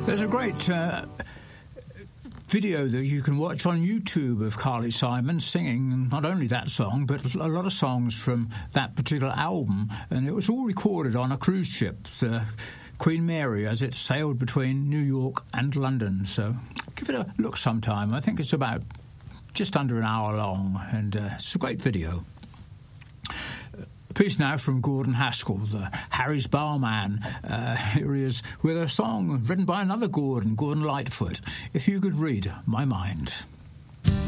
There's a great video that you can watch on YouTube of Carly Simon singing not only that song but a lot of songs from that particular album, and it was all recorded on a cruise ship, the Queen Mary, as it sailed between New York and London. So give it a look sometime. I think it's about just under an hour long, and it's a great video. A piece now from Gordon Haskell, the Harry's Barman. Here he is with a song written by another Gordon Lightfoot, If You Could Read My Mind.